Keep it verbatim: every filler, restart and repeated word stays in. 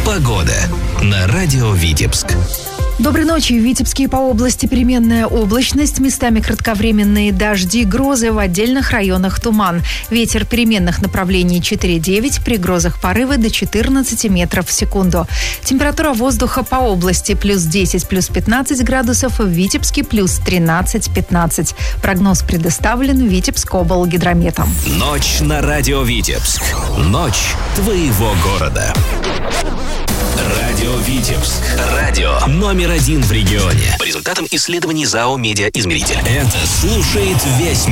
Погода на радио Витебск. Доброй ночи. В Витебске по области переменная облачность, местами кратковременные дожди, грозы, в отдельных районах туман. Ветер переменных направлений четыре-девять, при грозах порывы до четырнадцати метров в секунду. Температура воздуха по области плюс десять, плюс пятнадцать градусов, в Витебске плюс тринадцать-пятнадцать. Прогноз предоставлен Витебскоблгидрометом. Ночь на радио Витебск. Ночь твоего города. Радио Витебск. Радио номер один в регионе. По результатам исследований ЗАО «Медиаизмеритель». Это слушает весь мир.